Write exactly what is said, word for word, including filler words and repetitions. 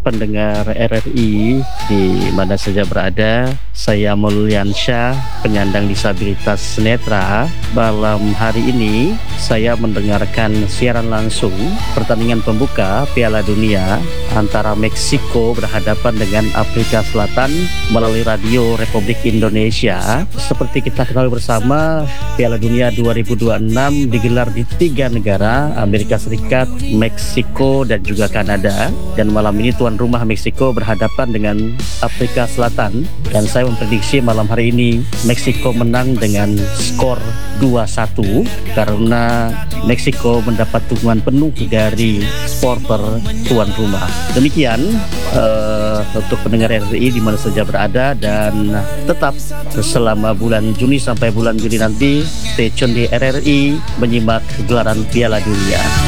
pendengar R R I di mana saja berada. Saya Mulyansyah, penyandang disabilitas netra. Malam hari ini saya mendengarkan siaran langsung pertandingan pembuka Piala Dunia antara Meksiko berhadapan dengan Afrika Selatan melalui radio Republik Indonesia. Seperti kita ketahui bersama, Piala Dunia dua ribu dua puluh enam digelar di tiga negara, Amerika Serikat, Meksiko, dan juga Kanada. Dan malam ini tuan rumah Meksiko berhadapan dengan Afrika Selatan, dan saya memprediksi malam hari ini Meksiko menang dengan skor dua satu karena Meksiko mendapat dukungan penuh dari supporter tuan rumah. Demikian uh, untuk pendengar R R I di mana saja berada, dan tetap selama bulan Juni sampai bulan Juli nanti stay tune di R R I menyimak gelaran Piala Dunia.